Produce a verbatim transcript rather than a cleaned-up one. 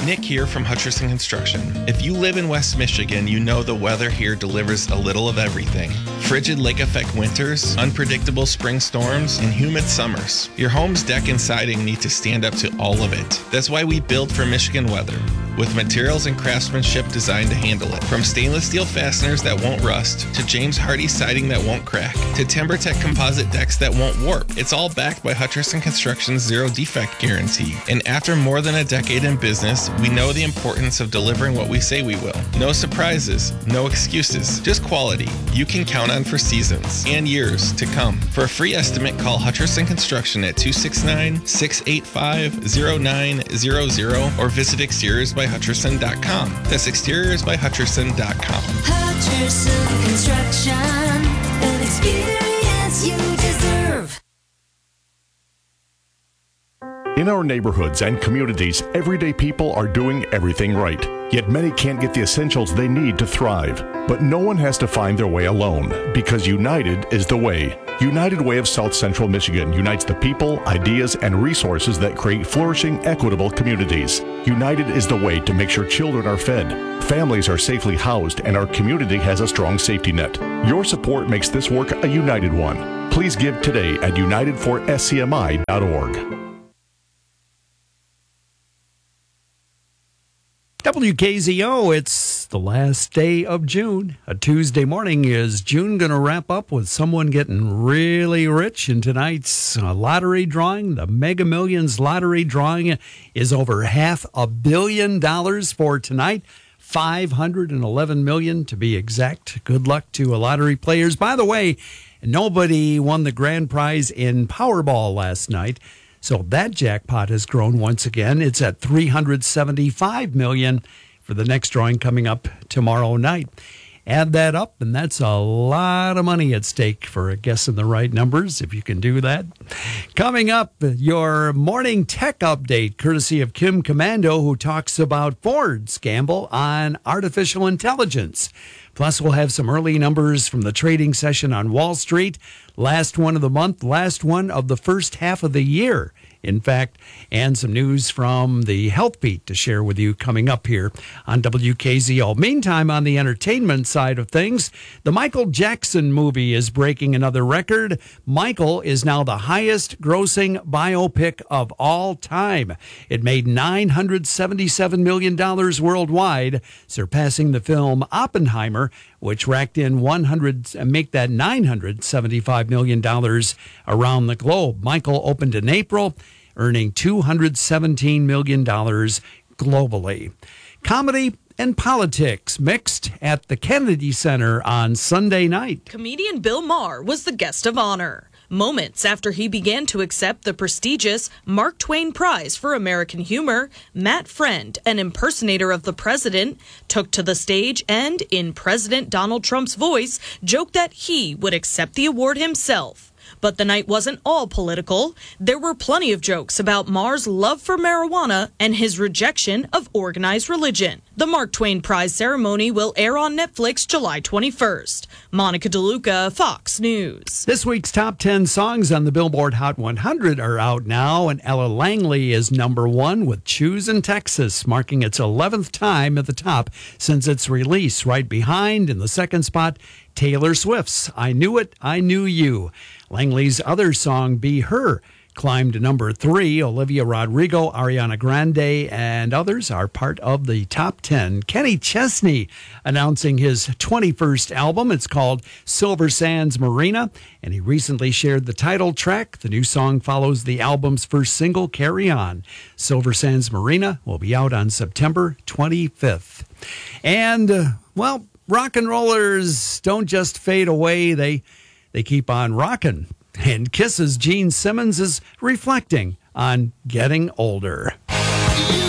Nick here from Hutcherson Construction. If you live in West Michigan, you know the weather here delivers a little of everything. Frigid lake effect winters, unpredictable spring storms, and humid summers. Your home's deck and siding need to stand up to all of it. That's why we build for Michigan weather, with materials and craftsmanship designed to handle it. From stainless steel fasteners that won't rust, to James Hardie siding that won't crack, to TimberTech composite decks that won't warp. It's all backed by Hutcherson Construction's zero defect guarantee. And after more than a decade in business, we know the importance of delivering what we say we will. No surprises, no excuses, just quality you can count on for seasons and years to come. For a free estimate, call Hutcherson Construction at two six nine, six eight five, zero nine zero zero or visit exteriors by hutcherson dot com. That's exteriors by hutcherson dot com. Hutcherson Construction, an experience you deserve. In our neighborhoods and communities, everyday people are doing everything right. Yet many can't get the essentials they need to thrive. But no one has to find their way alone, because United is the way. United Way of South Central Michigan unites the people, ideas, and resources that create flourishing, equitable communities. United is the way to make sure children are fed, families are safely housed, and our community has a strong safety net. Your support makes this work a united one. Please give today at united for S C M I dot org. W K Z O, it's the last day of June. A Tuesday morning. Is June going to wrap up with someone getting really rich? In tonight's uh, lottery drawing, the Mega Millions lottery drawing is over half a billion dollars for tonight. five hundred eleven million dollars to be exact. Good luck to lottery players. By the way, nobody won the grand prize in Powerball last night. So that jackpot has grown once again. It's at three hundred seventy-five million dollars for the next drawing coming up tomorrow night. Add that up, and that's a lot of money at stake for guessing the right numbers, if you can do that. Coming up, your morning tech update, courtesy of Kim Commando, who talks about Ford's gamble on artificial intelligence. Plus, we'll have some early numbers from the trading session on Wall Street. Last one of the month, last one of the first half of the year, in fact, and some news from the Health Beat to share with you coming up here on W K Z O. Meantime, on the entertainment side of things, the Michael Jackson movie is breaking another record. Michael is now the highest grossing biopic of all time. It made nine hundred seventy-seven million dollars worldwide, surpassing the film Oppenheimer, which racked in one hundred, make that nine hundred seventy-five million dollars around the globe. Michael opened in April, earning two hundred seventeen million dollars globally. Comedy and politics mixed at the Kennedy Center on Sunday night. Comedian Bill Maher was the guest of honor, moments after he began to accept the prestigious Mark Twain Prize for American Humor. Matt Friend, an impersonator of the president, took to the stage and, in President Donald Trump's voice, joked that he would accept the award himself. But the night wasn't all political. There were plenty of jokes about Maher's love for marijuana and his rejection of organized religion. The Mark Twain Prize ceremony will air on Netflix July twenty-first. Monica DeLuca, Fox News. This week's top ten songs on the Billboard Hot one hundred are out now, and Ella Langley is number one with Choosing Texas, marking its eleventh time at the top since its release. Right behind, in the second spot, Taylor Swift's I Knew It, I Knew You. Langley's other song, Be Her, climbed to number three. Olivia Rodrigo, Ariana Grande, and others are part of the top ten. Kenny Chesney announcing his twenty-first album. It's called Silver Sands Marina, and he recently shared the title track. The new song follows the album's first single, Carry On. Silver Sands Marina will be out on September twenty-fifth. And, uh, well, rock and rollers don't just fade away. They, they keep on rocking. And Kiss's Gene Simmons is reflecting on getting older.